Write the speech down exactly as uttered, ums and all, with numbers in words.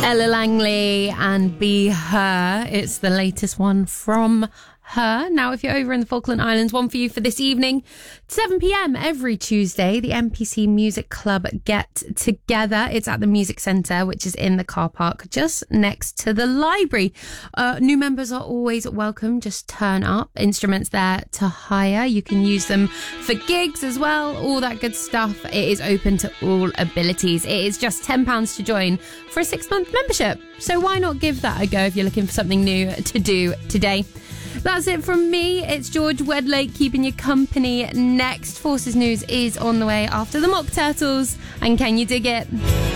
Ella Langley and Be Her. It's the latest one from her. Now, if you're over in the Falkland Islands, one for you for this evening. seven p.m. every Tuesday, the M P C Music Club get together. It's at the Music Centre, which is in the car park just next to the library. Uh, new members are always welcome. Just turn up. Instruments there to hire. You can use them for gigs as well. All that good stuff. It is open to all abilities. It is just ten pounds to join for a six-month membership. So why not give that a go if you're looking for something new to do today? That's it from me. It's George Wedlake keeping you company. Next, Forces News is on the way after the Mock Turtles. And can you dig it?